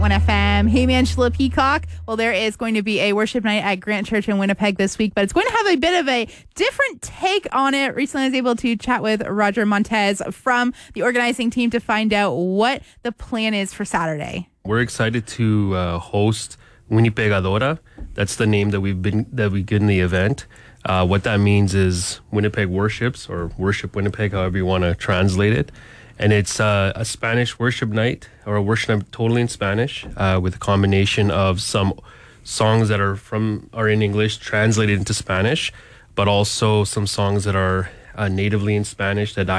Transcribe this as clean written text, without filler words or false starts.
1FM. Hey, Angela Peacock. Well, there is going to be a worship night at Grant Church in Winnipeg this week, but it's going to have a bit of a different take on it. Recently, I was able to chat with Roger Montez from the organizing team to find out what the plan is for Saturday. We're excited to host Winnipegadora. That's the name that we've given the event. What that means is Winnipeg worships, or worship Winnipeg, however you want to translate it. And it's a Spanish worship night, or a worship night totally in Spanish, with a combination of some songs that are in English translated into Spanish, but also some songs that are natively in Spanish that